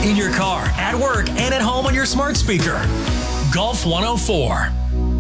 In your car, at work, and at home on your smart speaker. Golf 104.